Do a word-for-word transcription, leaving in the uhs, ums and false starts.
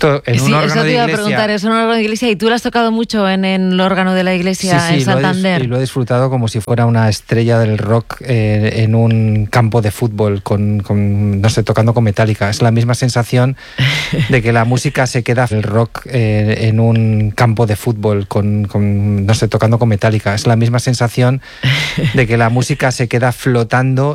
Esto en sí, un órgano eso te de iba iglesia. a preguntar, es un órgano de iglesia y tú lo has tocado mucho en, en el órgano de la iglesia sí, sí, en Santander. Lo he, y lo he disfrutado como si fuera una estrella del rock eh, en un campo de fútbol, con, con, no sé, tocando con Metallica. Es la misma sensación de que la música se queda, el rock eh, en un campo de fútbol, con, con, no sé, tocando con Metallica. Es la misma sensación de que la música se queda flotando